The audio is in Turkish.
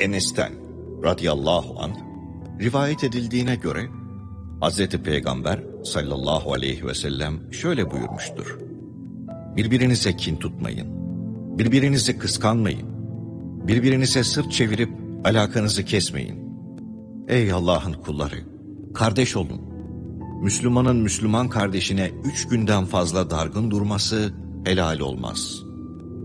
Enes'ten radıyallahu anh rivayet edildiğine göre Hazreti Peygamber sallallahu aleyhi ve sellem şöyle buyurmuştur: birbirinize kin tutmayın, birbirinizi kıskanmayın, birbirinize sırt çevirip alakanızı kesmeyin. Ey Allah'ın kulları, kardeş olun. Müslümanın Müslüman kardeşine 3 günden fazla dargın durması helal olmaz.